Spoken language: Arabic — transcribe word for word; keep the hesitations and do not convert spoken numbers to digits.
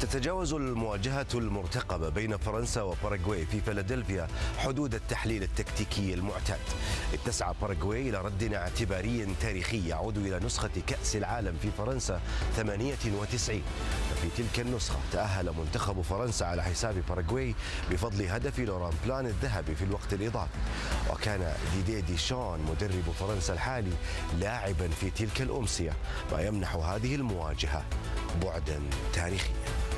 تتجاوز المواجهة المرتقبة بين فرنسا وباراغواي في فيلادلفيا حدود التحليل التكتيكي المعتاد. إذ تسعى باراغواي إلى رد اعتباري تاريخي يعود إلى نسخة كأس العالم في فرنسا ثمانية وتسعين. وفي تلك النسخة تأهل منتخب فرنسا على حساب باراغواي بفضل هدف لوران بلان الذهبي في الوقت الإضافي. وكان ديدي ديشان مدرب فرنسا الحالي لاعبا في تلك الأمسية، ما يمنح هذه المواجهة بعدا تاريخيا.